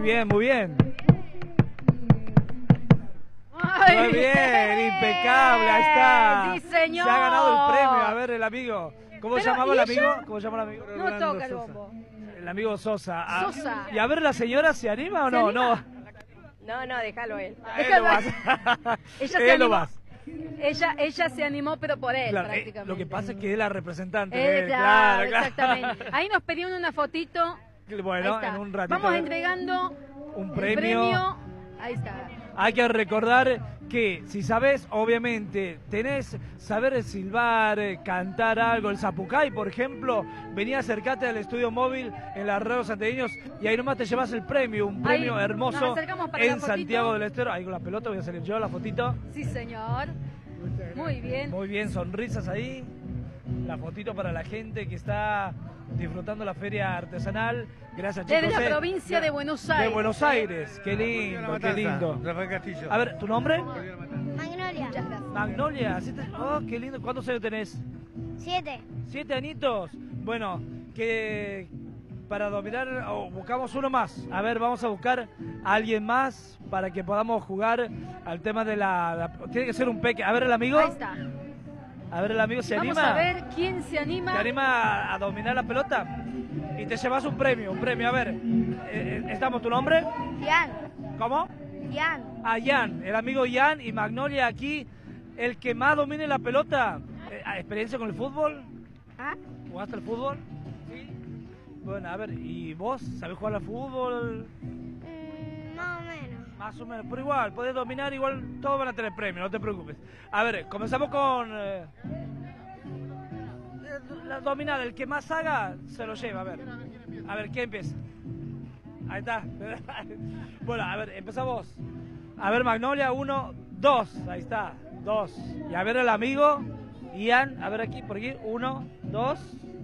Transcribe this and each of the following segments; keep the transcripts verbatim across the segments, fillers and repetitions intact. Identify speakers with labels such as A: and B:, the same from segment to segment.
A: bien, muy bien.
B: Muy
A: Muy bien, impecable, ahí está.
B: Sí, señor.
A: Se ha ganado el premio. A ver, el amigo. ¿Cómo se
B: Pero,
A: llamaba
B: ¿y
A: el
B: ella?
A: amigo? ¿Cómo se llama el amigo?
B: No toca el bombo.
A: El amigo Sosa. Ah,
B: Sosa.
A: Y a ver, ¿la señora se anima o
B: ¿Se
A: no?
B: anima?
C: No, no, déjalo él.
A: No. Él
B: Déjalo.
A: lo vas.
B: Ella se
A: Él lo
B: animó.
A: vas.
B: Ella, ella se animó, pero por él,
A: Claro, eh,
B: prácticamente.
A: lo que pasa es que es la representante.
B: Eh,
A: de él,
B: claro,
A: claro, claro.
B: exactamente. Ahí nos pedían una fotito.
A: Bueno,
B: Ahí está.
A: en un ratito.
B: Vamos
A: eh,
B: entregando
A: un
B: el
A: premio.
B: premio. Ahí está.
A: Hay que recordar que si sabes, obviamente, tenés saber silbar, eh, cantar algo, el zapucay, por ejemplo, vení a acercarte al estudio móvil en la Radio Santegueños y ahí nomás te llevas el premio, un premio
B: Ahí, nos
A: hermoso
B: acercamos para la
A: en
B: fotito.
A: Santiago del Estero. Ahí con la pelota voy a salir yo, la fotito.
B: Sí, señor. Muy bien.
A: Muy bien, sonrisas ahí. La fotito para la gente que está disfrutando la feria artesanal. Gracias, chicos.
B: Desde la
A: eh.
B: provincia de Buenos Aires.
A: De Buenos Aires. Qué lindo, qué lindo.
D: Rafael Castillo.
A: A ver, ¿tu nombre?
E: Magnolia.
B: Muchas gracias.
A: Magnolia. ¿sí te- Oh, qué lindo. ¿Cuántos años tenés?
E: Siete.
A: ¿Siete añitos? Bueno, que para dominar, oh, buscamos uno más. A ver, vamos a buscar a alguien más para que podamos jugar al tema de la... la- Tiene que ser un peque. A ver, el amigo.
B: Ahí está.
A: A ver, el amigo se
B: Vamos
A: anima.
B: a ver quién se anima.
A: ¿Te anima a, a dominar la pelota? Y te llevas un premio, un premio. A ver, eh, eh, ¿estamos tu nombre?
E: Jan.
A: ¿Cómo?
E: Jan.
A: A Jan, el amigo Jan y Magnolia aquí, el que más domine la pelota. Eh, ¿Experiencia con el fútbol?
E: ¿Ah?
A: ¿Jugaste al fútbol? Sí. Bueno, a ver, ¿y vos sabés jugar al fútbol?
E: Mm, más o menos.
A: Más o menos, pero igual, podés dominar, igual todos van a tener premio, no te preocupes. A ver, comenzamos con... eh, la dominada, el que más haga, se lo lleva, a ver. A ver, ¿quién empieza? Ahí está. Bueno, a ver, empezamos. A ver, Magnolia, uno, dos, ahí está, dos. Y a ver el amigo, Ian, a ver aquí, por aquí, uno, dos.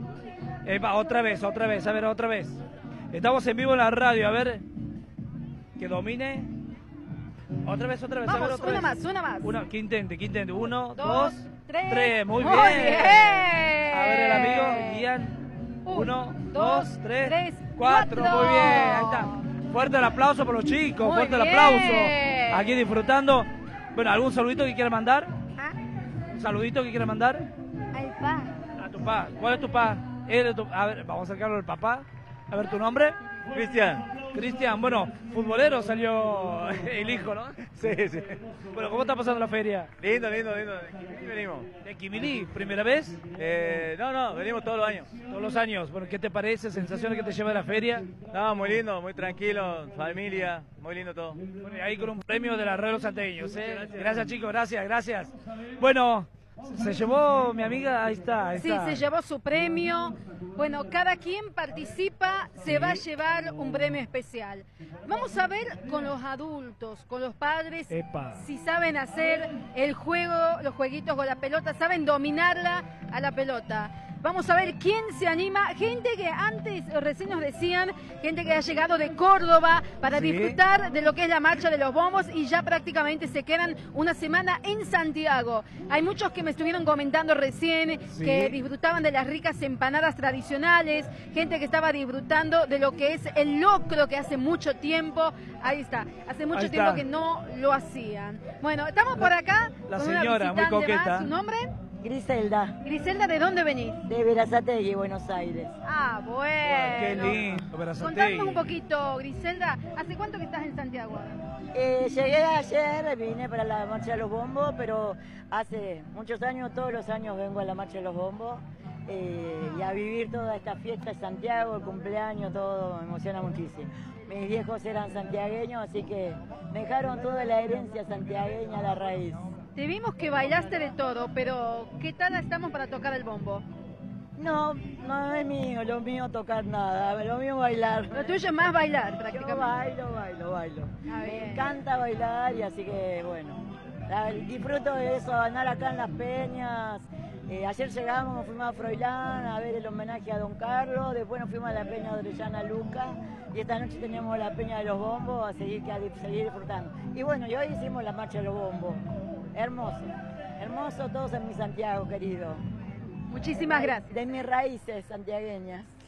A: Epa, otra vez, otra vez, a ver, otra vez. Estamos en vivo en la radio, a ver, que domine. Otra vez, otra vez, a ver,
B: Vamos,
A: otra
B: una
A: vez.
B: más, una más.
A: Uno, que intente, que intente. Uno,
B: Dos,
A: dos,
B: tres.
A: tres. Muy,
B: Muy
A: bien.
B: bien.
A: A ver el amigo, Ian.
B: Uno,
A: Uno,
B: dos,
A: dos, tres,
B: tres,
A: cuatro.
B: cuatro.
A: Muy bien, ahí está. Fuerte el aplauso por los chicos,
B: Muy
A: fuerte el
B: bien.
A: aplauso. Aquí disfrutando. Bueno, ¿algún saludito que quiera mandar?
E: ¿Ah?
A: ¿Un saludito que quiera mandar?
E: Al pa.
A: A tu pa. ¿Cuál es tu pa? Él es tu- A ver, vamos a acercarlo al papá. A ver, ¿tu nombre?
D: Cristian.
A: Cristian, bueno, futbolero salió el hijo, ¿no?
D: Sí, sí.
A: Bueno, ¿cómo está pasando la feria?
D: Lindo, lindo, lindo. De Quimilí venimos.
A: ¿De Quimilí? ¿Primera vez?
D: Eh, no, no, venimos todos los años.
A: Todos los años. Bueno, ¿qué te parece? ¿Sensaciones que te lleva de la feria?
D: No, muy lindo, muy tranquilo, familia, muy lindo todo.
A: Bueno, y ahí con un premio de la Red Los Santeños, ¿eh?
D: Gracias.
A: Gracias, chicos, gracias, gracias. Bueno, se llevó mi amiga, ahí está, ahí
B: Sí,
A: está.
B: se llevó su premio. Bueno, cada quien participa, se va a llevar un premio especial. Vamos a ver con los adultos, con los padres,
A: Epa.
B: si saben hacer el juego, los jueguitos con la pelota, saben dominarla a la pelota. Vamos a ver quién se anima. Gente que antes, recién nos decían, gente que ha llegado de Córdoba para
A: Sí.
B: disfrutar de lo que es la marcha de los bombos y ya prácticamente se quedan una semana en Santiago. Hay muchos que me estuvieron comentando recién
A: Sí.
B: que disfrutaban de las ricas empanadas tradicionales, gente que estaba disfrutando de lo que es el locro que hace mucho tiempo, ahí está, hace mucho
A: Ahí
B: tiempo
A: está.
B: que no lo hacían. Bueno, estamos por acá
A: la
B: con una
A: señora, muy
B: visitante
A: coqueta.
B: más. ¿Su nombre?
F: Griselda,
B: Griselda, ¿de dónde venís?
F: de Verazategui, Buenos Aires.
B: Ah, bueno.
A: Qué lindo, Berazategui.
B: Contanos un poquito, Griselda, ¿hace cuánto que estás en Santiago?
F: Eh, llegué ayer, vine para la Marcha de los Bombos, pero hace muchos años, todos los años vengo a la Marcha de los Bombos eh, y a vivir toda esta fiesta de Santiago, el cumpleaños, todo me emociona muchísimo. Mis viejos eran santiagueños, así que me dejaron toda la herencia santiagueña a la raíz.
B: Te vimos que bailaste de todo, pero ¿qué tal estamos para tocar el bombo?
F: No, no es mío, lo mío tocar nada, lo mío bailar.
B: Lo tuyo es más bailar,
F: Yo
B: prácticamente.
F: bailo, bailo, bailo.
B: Ah,
F: Me
B: bien.
F: encanta bailar y así que bueno, la- disfruto de eso, andar acá en las peñas. Eh, ayer llegamos, nos fuimos a Froilán a ver el homenaje a Don Carlos, después nos fuimos a la peña de Orellana Luca y esta noche teníamos la peña de los bombos a seguir, que a di- seguir disfrutando. Y bueno, y hoy hicimos la marcha de los bombos. Hermoso, hermoso todos en mi Santiago, querido.
B: Muchísimas gracias.
F: De mis raíces santiagueñas.